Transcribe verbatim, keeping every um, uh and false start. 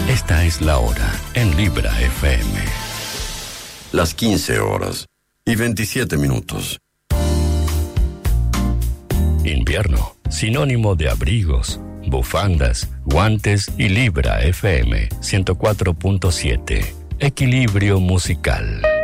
Esta es la hora en Libra F M. Las quince horas y veintisiete minutos. Invierno, sinónimo de abrigos, bufandas, guantes y Libra F M ciento cuatro punto siete. Equilibrio musical.